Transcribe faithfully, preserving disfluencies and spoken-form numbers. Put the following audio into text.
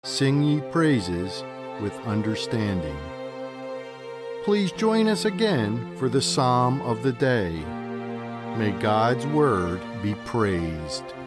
Sing ye praises with understanding. Please join us again for the Psalm of the Day. May God's Word be praised.